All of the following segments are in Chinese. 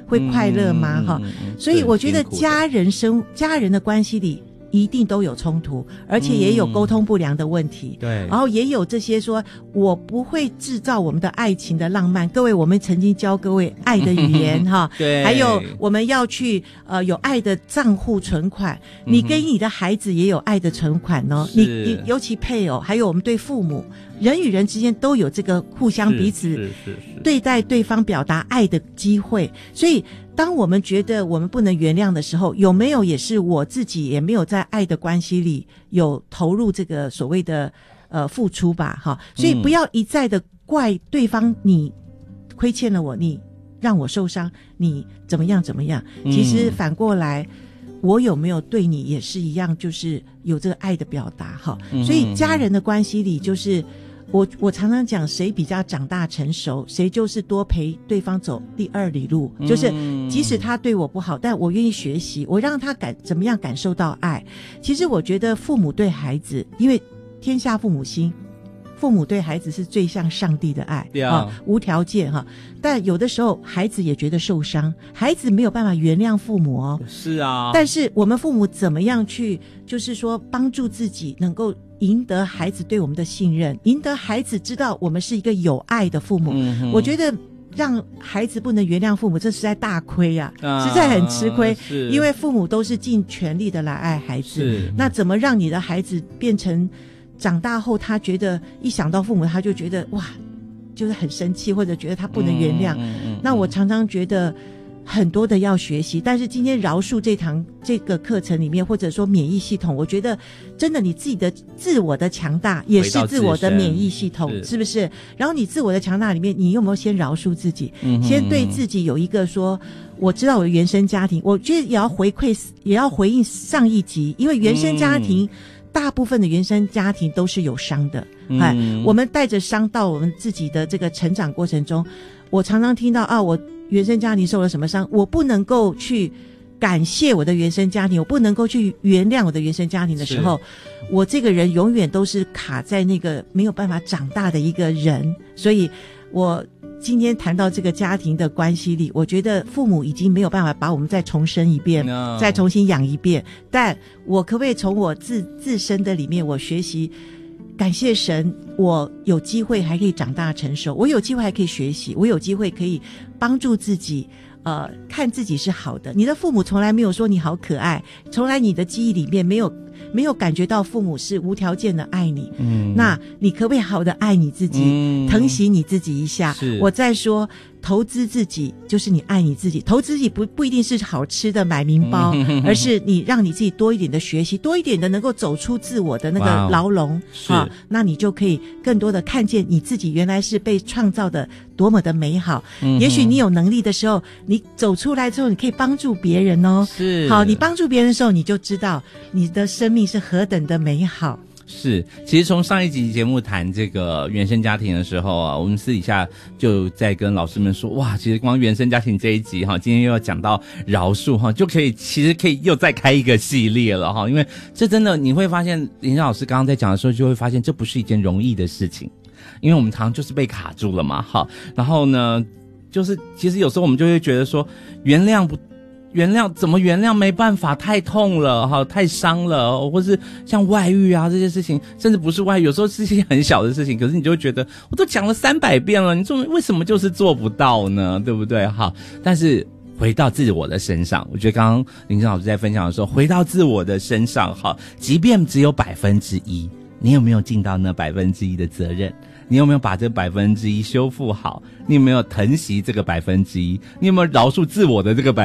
会快乐吗？哈，所以我觉得家人的关系里一定都有冲突，而且也有沟通不良的问题。 对， 然后也有这些说我不会制造我们的爱情的浪漫。各位，我们曾经教各位爱的语言哈， 对， 还有我们要去有爱的账户存款。你给你的孩子也有爱的存款哦。你尤其配偶，还有我们对父母，人与人之间都有这个互相彼此对待对方表达爱的机会。所以当我们觉得我们不能原谅的时候，有没有也是我自己也没有在爱的关系里有投入这个所谓的付出吧，哈。所以不要一再的怪对方，你亏欠了我，你让我受伤，你怎么样怎么样。其实反过来，我有没有对你也是一样，就是有这个爱的表达哈。所以家人的关系里，就是我常常讲，谁比较长大成熟，谁就是多陪对方走第二里路。就是即使他对我不好，但我愿意学习，我让他怎么样感受到爱。其实我觉得父母对孩子，因为天下父母心，父母对孩子是最像上帝的爱无条件哈。但有的时候孩子也觉得受伤，孩子没有办法原谅父母哦。 是啊， 但是我们父母怎么样去，就是说帮助自己能够赢得孩子对我们的信任，赢得孩子知道我们是一个有爱的父母。我觉得让孩子不能原谅父母，这实在大亏啊，实在很吃亏。因为父母都是尽全力的来爱孩子，那怎么让你的孩子变成长大后他觉得一想到父母他就觉得哇，就是很生气，或者觉得他不能原谅。那我常常觉得很多的要学习，但是今天饶恕这个课程里面，或者说免疫系统，我觉得真的你自己的自我的强大也是自我的免疫系统，是不是？然后你自我的强大里面，你有没有先饶恕自己？先对自己有一个说，我知道我的原生家庭，我觉得也要回应上一集，因为原生家庭大部分的原生家庭都是有伤的。我们带着伤到我们自己的这个成长过程中，我常常听到我原生家庭受了什么伤，我不能够去感谢我的原生家庭，我不能够去原谅我的原生家庭的时候，我这个人永远都是卡在那个没有办法长大的一个人。所以我今天谈到这个家庭的关系里，我觉得父母已经没有办法把我们再重生一遍，再重新养一遍。但我可不可以从我自身的里面，我学习感谢神，我有机会还可以长大成熟，我有机会还可以学习，我有机会可以帮助自己看自己是好的。你的父母从来没有说你好可爱，从来你的记忆里面没有感觉到父母是无条件的爱你。那你可不可以好的爱你自己，疼惜你自己一下？我再说投资自己，就是你爱你自己。投资自己不一定是好吃的买名包，而是你让你自己多一点的学习，多一点的能够走出自我的那个牢笼那你就可以更多的看见你自己原来是被创造的多么的美好。也许你有能力的时候，你走出来之后，你可以帮助别人哦。好，你帮助别人的时候，你就知道你的生命是何等的美好。 其实从上一集节目谈这个原生家庭的时候我们私底下就在跟老师们说，哇，其实光原生家庭这一集今天又要讲到饶恕就其实可以又再开一个系列了因为这真的你会发现，林老师刚刚在讲的时候就会发现这不是一件容易的事情，因为我们常常就是被卡住了嘛然后呢就是其实有时候我们就会觉得说原谅怎么原谅，没办法，太痛了太伤了，或是像外遇啊这些事情，甚至不是外遇，有时候是一些很小的事情，可是你就会觉得我都讲了300遍了，你为什么就是做不到呢？对不对？但是回到自我的身上，我觉得刚刚林正老师在分享的时候，回到自我的身上即便只有1%，你有没有尽到那1%的责任？你有没有把这1%修复好？你有没有疼惜这个1%？你有没有饶恕自我的这个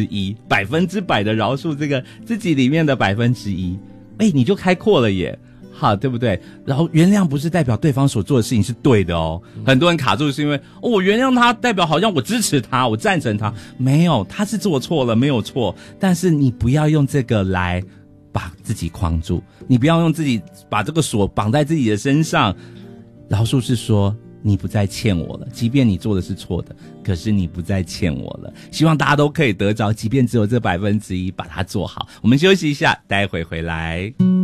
1%？100%的饶恕这个自己里面的1%？你就开阔了耶，对不对？然后原谅不是代表对方所做的事情是对的很多人卡住是因为我原谅他，代表好像我支持他，我赞成他，没有，他是做错了，没有错，但是你不要用这个来把自己框住，你不要用自己把这个锁绑在自己的身上。饶恕是说你不再欠我了，即便你做的是错的，可是你不再欠我了。希望大家都可以得着，即便只有这1%，把它做好。我们休息一下，待会回来。